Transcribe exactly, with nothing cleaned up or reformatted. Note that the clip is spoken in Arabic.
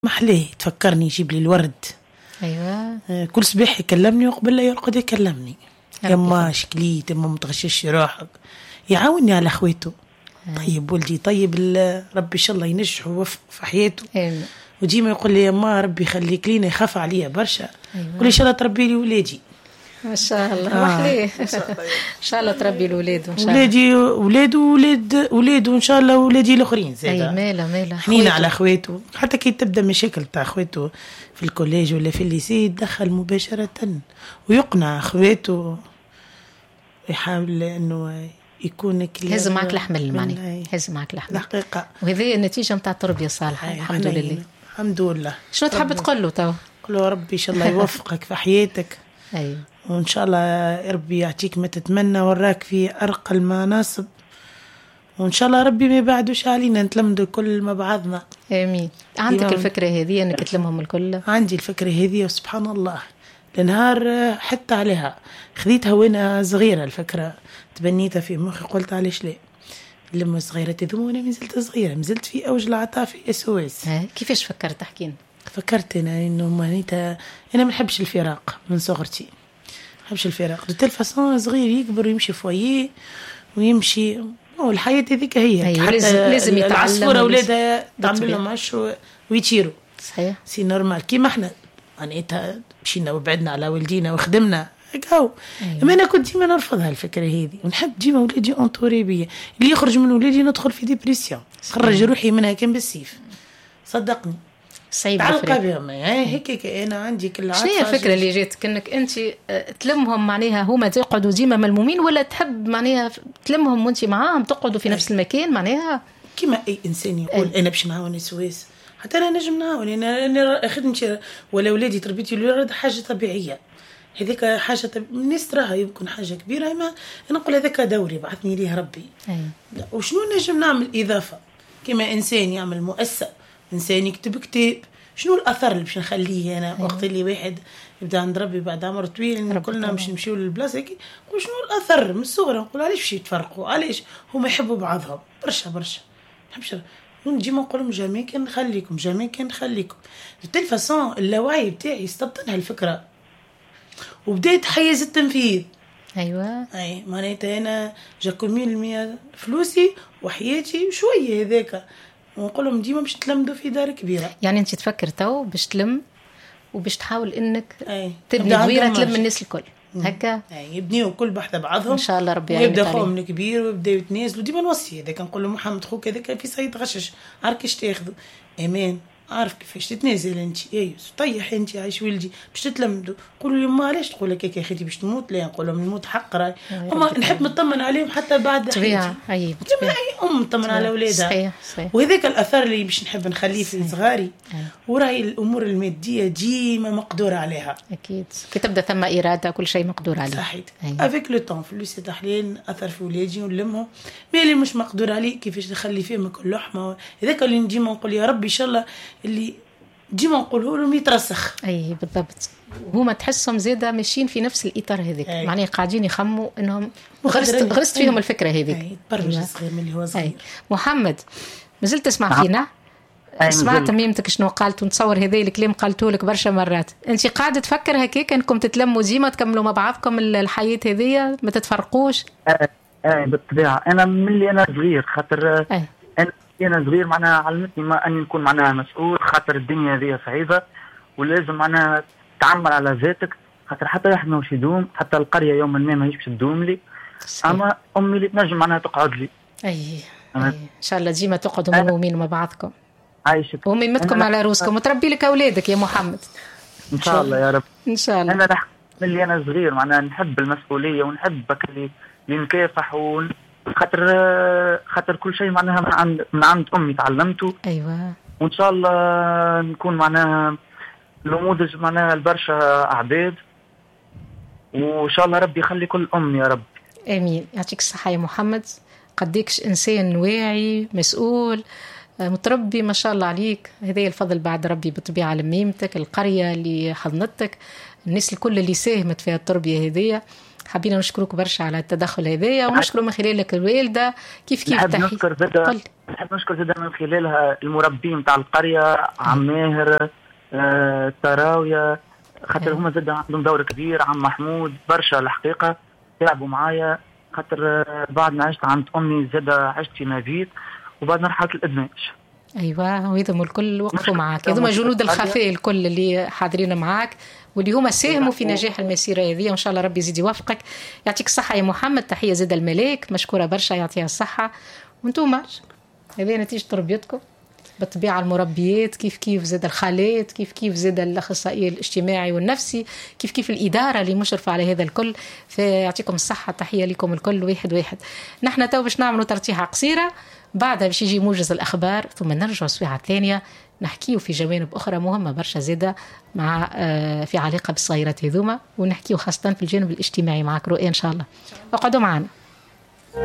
محليه تفكرني يجيب لي الورد. ايوه كل صباح يكلمني وقبل لا يرقد يكلمني يما شكليت يما متغشش روحك، يعاوني على اخواته. طيب ولدي طيب ربي ان شاء الله ينجح ويوفق في حياته. أيوة. وديما يقول لي يما ربي يخليك لينا، يخاف عليا برشا. أيوة. يقول ان شاء الله تربي لي ولادي. ما شاء الله آه. محليه ان شاء الله تربي الولاد وان شاء الله ولادي ولاد ولاد ولاد وان شاء الله ولادي الاخرين زاد. اي ماله ماله حنين على اخواته، حتى كي تبدا مشاكل تاع اخواته في الكوليج ولا في الليسي يتدخل مباشره ويقنع اخواته، يحاول انه يكون هز معك الحمل معني هز معك الحمل الحقيقه، وهذه النتيجه نتاع التربيه الصالحه. الحمد لله الحمد لله. شنو تحب تقول له تو؟ قل له ربي ان شاء الله يوفقك في حياتك. ايوه وان شاء الله ربي يعطيك ما تتمنى وراك في ارقى المناصب، وان شاء الله ربي ما يبعدوش علينا نتلمدوا كل مع بعضنا. امين. عندك الفكره هذه انك تلمهم الكل؟ عندي الفكره هذه وسبحان الله النهار حتى عليها خذيتها وانا صغيره، الفكره تبنيتها في مخي قلت علاش لا لما صغيره تذوم وانا مازلت صغيره مازلت في اوج العطاء في اس او اس. كيفاش فكرت تحكين؟ فكرت انا انه مانيتا انا ما نحبش الفراق من صغرتي، ما نحبش الفراق دو تيل فاصون صغير يكبر ويمشي فويه ويمشي والحياه هذيك هي. أيوة. حتى لازم, لازم يتعلم العصفوره اولادها تعمل لهم عش ويطيروا صحيح سي نورمال كيما احنا معناتها مشينا وبعدنا على والدينا وخدمنا هكاو. أيوة. اما انا كنت ديما نرفضها الفكره هذه ونحب ديما ولادي اونطوري بيا، اللي يخرج من ولادي ندخل في ديبرسيون خرج روحي منها كان بالسيف صدقني صعيب تعلق بهم. هيك انا عندي كل شنو هي الفكره اللي جاتك انك انت تلمهم معناها هما تقعدوا ديما ملمومين، ولا تحب معناها تلمهم وانت معاهم تقعدوا في نفس المكان معناها كما اي انسان يقول أي. انا باش نعاون السويس حتى انا نجم نعاون، انا انا خدمتي ولا ولادي تربيتي الولاد حاجه طبيعيه، هذيك حاجه طب... الناس تراها يمكن حاجه كبيره، اما انا نقول هذاك دوري بعثني ليه ربي. أي. وشنو نجم نعمل اضافه كما انسان يعمل مؤسسه، انسان يكتب كتاب، شنو الاثر اللي باش نخليه انا؟ أيوة. وقت اللي واحد يبدا عند ربي بعد عمر طويل كلنا باش نمشيو للبلاصه هيك، وشنو الاثر من الصغر نقول علاش باش يتفرقوا، علاش هما يحبوا بعضهم برشا برشا نحبش ونجيما نقول لهم جامي كان نخليكم جامي كان نخليكم بتل فاصون. اللاوعي بتاعي استبطن هالفكره وبداية حيز التنفيذ. ايوه اي معناتها انا جاكم مية المية فلوسي وحياتي شويه هذاك، ونقول لهم ديما باش تلمدوا في دار كبيره. يعني انت تفكر تو باش تلم وباش تحاول انك أي. تبني دويره تلم الناس الكل هكا. اي يبنيو كل بحث بعضهم ان شاء الله ربي يعينك. يبدا خوهم الكبير ويبداو يتنازلوا ديما نوصي هذاك نقول له محمد خوك هذاك في صيد غشش عارف كيش تاخذوا امان عارف كيفاش تتنازل انت ايوه طيح انت عايش ولدي باش تتلمدوا. قولوا لي ما علاش تقول لك يا اخي باش تموت؟ لا نقول لهم نموت حق راي هما نحب نطمن عليهم حتى بعد طبيعه. اي طبيعه اي ام تطمن على اولادها. صحيح صحيح. وهذاك الاثر اللي باش نحب نخليه في صغاري. وراي الامور الماديه ديما مقدور عليها اكيد كي تبدا ثم اراده كل شيء مقدور عليه. صحيح افيك لو طون فلوس تحليل اثر في ولادي ونلمهم. مي اللي مش مقدور عليه كيفاش نخلي فيهم كل لحمه هذاك اللي ديما نقول يا ربي ان شاء الله اللي ديما نقوله لهم يترسخ. اي بالضبط. هما تحسهم زاده ماشيين في نفس الاطار هذيك معناها قاعدين يخموا انهم غرست غرست فيهم الفكره هذيك. برج صغير من اللي هو صغير. محمد مازلت تسمع فينا؟ سمعت تميمتك شنو قالت؟ ونتصور هذا الكلام قالته لك برشا مرات. انت قاعده تفكر هكاك انكم تتلموا ديما تكملوا مع بعضكم الحياه هذه ما تتفرقوش؟ اي آه بالطبيعه. انا من اللي انا صغير خاطر أي. انا انا صغير معناها علمتني ما اني نكون معناها مسؤول، خاطر الدنيا هذه صعيبه ولازم معناها تعمل على ذاتك، خاطر حتى واحد ماهوش يدوم، حتى القريه يوما ما ماهيش باش تدوم لي. اما امي اللي تنجم معناها تقعد لي. اي, أي. ان شاء الله ديما تقعدوا ملمومين مع بعضكم. عايشك وميمتكم على روسكم وتربي لك اولادك يا محمد ان شاء الله يا رب. ان شاء الله. انا رح من اللي انا صغير معناها نحب المسؤوليه ونحبك اللي اللي نكافح ون... خاطر خاطر كل شيء معناها من عند من عند امي تعلمته. ايوه وان شاء الله نكون معناها نموذج معناها البرشا عباد، وان شاء الله ربي يخلي كل ام يا رب. امين. يعطيك الصحه يا محمد. قديكش انسان واعي مسؤول متربي ما شاء الله عليك. هذا الفضل بعد ربي بالطبيعه لميمتك، القريه اللي حضنتك، الناس الكل اللي ساهمت في التربيه هذه. حابين نشكرك برشا على التدخل هذايا ونشكر من خلالك الوالده. كيف كيف تحكي نذكر زاد نحب نشكر زاد من خلالها المربين نتاع القريه، عم ماهر، آه، التراويه، خاطر هما زاد عندهم دور كبير، عم محمود برشا الحقيقه تعبوا معايا، خاطر بعد ما عشت عند امي زاد عشت في مبيت وبعد مرحله الادماج. ايوه، وهذم الكل وقفوا معك، هذوما جنود الخفاء الكل اللي حاضرين معك واللي هما ساهموا في نجاح المسيره هذه، وان شاء الله ربي يزيد يوفقك. يعطيك الصحه يا محمد. تحيه زاد الملاك، مشكوره برشا، يعطيها الصحه. وانتم هذه نتيجه تربيتكم بالطبيعه، المربيات كيف كيف زاد الخالات، كيف كيف زاد الاخصائي الاجتماعي والنفسي، كيف كيف الاداره اللي مشرفه على هذا الكل. فيعطيكم الصحه، تحيه لكم الكل واحد واحد. نحن تو باش نعملوا ترتيحه قصيره، بعدها باش يجي موجز الاخبار، ثم نرجع الساعه الثانيه نحكيو في جوانب اخرى مهمه برشا زاده مع في علاقه بالصغيرات هذوما، ونحكيو خاصه في الجانب الاجتماعي معك رؤية ان شاء الله. اقعدوا معنا.